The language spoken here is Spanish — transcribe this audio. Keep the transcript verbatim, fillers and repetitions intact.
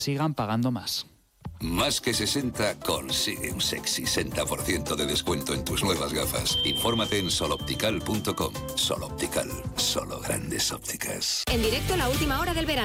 sigan pagando más. Más que sesenta consigue un sexy sesenta por ciento de descuento en tus nuevas gafas. Infórmate en soloptical punto com. Soloptical, solo grandes ópticas. En directo la última hora del verano.